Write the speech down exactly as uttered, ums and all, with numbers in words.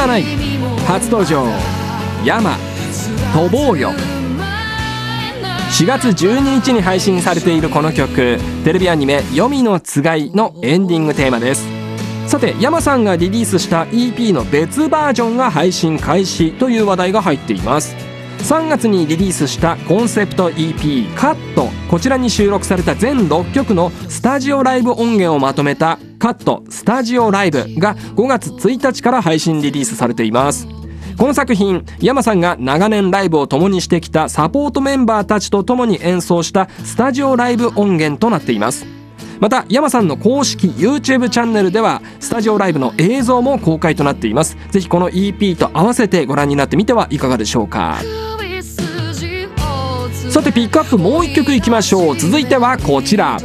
らない。初登場山飛ぼうよ。しがつじゅうににちに配信されているこの曲、テレビアニメ黄泉のつがいのエンディングテーマです。さて、山さんがリリースした イーピー の別バージョンが配信開始という話題が入っています。さんがつにリリースしたコンセプト イーピー カット、こちらに収録された全ろっきょくのスタジオライブ音源をまとめたカットスタジオライブがごがつついたちから配信リリースされています。この作品、山さんが長年ライブを共にしてきたサポートメンバーたちと共に演奏したスタジオライブ音源となっています。また山さんの公式 YouTube チャンネルではスタジオライブの映像も公開となっています。ぜひこの イーピー と合わせてご覧になってみてはいかがでしょうか。さて、ピックアップもう一曲いきましょう。続いてはこちら。